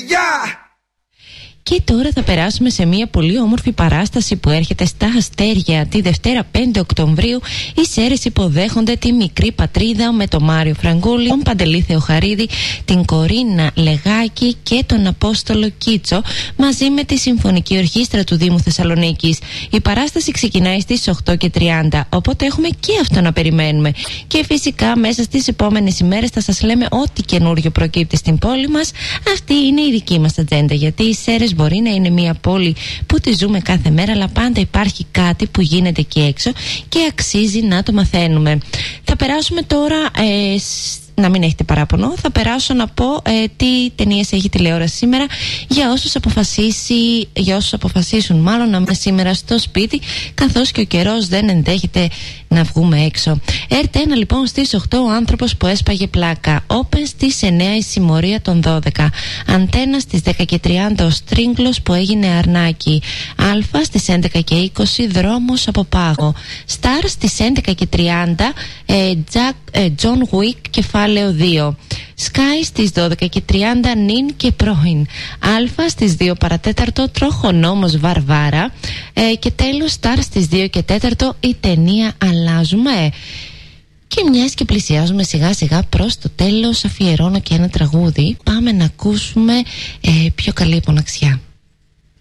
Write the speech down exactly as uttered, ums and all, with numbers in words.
γεια! Και τώρα θα περάσουμε σε μια πολύ όμορφη παράσταση που έρχεται στα Αστέρια τη Δευτέρα πέντε Οκτωβρίου. Οι Σέρες υποδέχονται τη Μικρή Πατρίδα με τον Μάριο Φραγκούλη, τον Παντελή Θεοχαρίδη, την Κορίνα Λεγάκη και τον Απόστολο Κίτσο, μαζί με τη Συμφωνική Ορχήστρα του Δήμου Θεσσαλονίκης. Η παράσταση ξεκινάει στις οκτώ και τριάντα, οπότε έχουμε και αυτό να περιμένουμε. Και φυσικά μέσα στις επόμενες ημέρες θα σας λέμε ό,τι καινούριο προκύπτει στην πόλη μας. Αυτή είναι η δική μας ατζέντα, γιατί οι Σέρες μπορεί να είναι μια πόλη που τη ζούμε κάθε μέρα, αλλά πάντα υπάρχει κάτι που γίνεται εκεί έξω και αξίζει να το μαθαίνουμε. Θα περάσουμε τώρα, ε, να μην έχετε παράπονο, θα περάσω να πω ε, τι ταινίες έχει τηλεόραση σήμερα για όσους, αποφασίσει, για όσους αποφασίσουν μάλλον να είμαι σήμερα στο σπίτι, καθώς και ο καιρός δεν ενδέχεται να βγούμε έξω. Έρτε ένα λοιπόν στις οκτώ, ο άνθρωπος που έσπαγε πλάκα. Όπεν στις εννιά, η συμμορία των δώδεκα. Αντένα στις δέκα και τριάντα, ο Στρίγκλος που έγινε αρνάκι. Αλφα στις έντεκα και είκοσι, δρόμος από πάγο. Σταρ στις έντεκα και τριάντα, ε, Jack, ε, John Wick κεφάλαιο δύο. Sky στις δώδεκα και τριάντα, νυν και πρώην. Αλφα στις δύο παρατέταρτο, τροχονόμος Βαρβάρα. Ε, και τέλος Σταρ στις δύο και τέταρτο, η ταινία Αλλάζουμε. Και μιας και πλησιάζουμε σιγά σιγά προς το τέλος, αφιερώνω και ένα τραγούδι. Πάμε να ακούσουμε ε, πιο καλή υποναξιά.